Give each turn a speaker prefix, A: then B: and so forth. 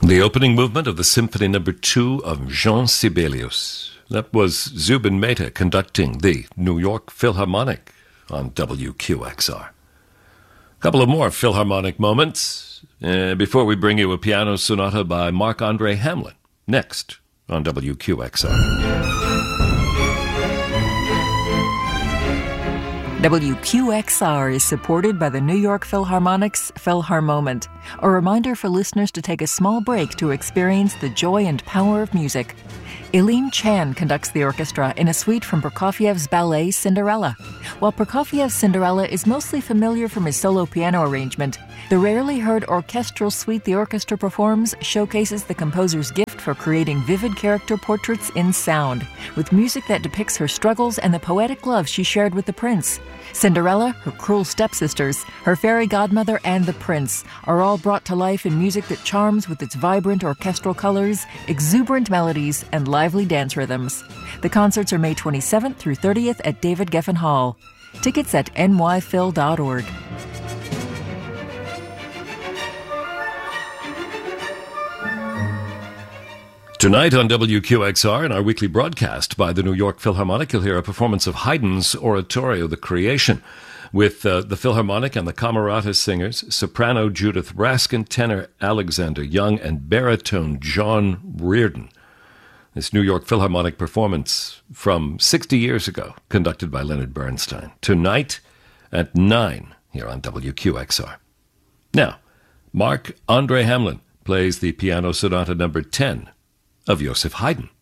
A: The opening movement of the Symphony No. 2 of Jean Sibelius. That was Zubin Mehta conducting the New York Philharmonic on WQXR. A couple of more Philharmonic moments before we bring you a piano sonata by Marc-Andre Hamelin, next on WQXR.
B: WQXR is supported by the New York Philharmonic's Philharmoment, a reminder for listeners to take a small break to experience the joy and power of music. Eileen Chan conducts the orchestra in a suite from Prokofiev's ballet Cinderella. While Prokofiev's Cinderella is mostly familiar from his solo piano arrangement, the rarely heard orchestral suite the orchestra performs showcases the composer's gift for creating vivid character portraits in sound, with music that depicts her struggles and the poetic love she shared with the prince. Cinderella, her cruel stepsisters, her fairy godmother, and the prince are all brought to life in music that charms with its vibrant orchestral colors, exuberant melodies, and lively dance rhythms. The concerts are May 27th through 30th at David Geffen Hall. Tickets at nyphil.org.
A: Tonight on WQXR, in our weekly broadcast by the New York Philharmonic, you'll hear a performance of Haydn's oratorio, The Creation, with the Philharmonic and the Camerata singers, soprano Judith Raskin, tenor Alexander Young, and baritone John Reardon. This New York Philharmonic performance from 60 years ago, conducted by Leonard Bernstein. Tonight at 9 here on WQXR. Now, Marc-Andre Hamelin plays the piano sonata number 10 of Joseph Haydn.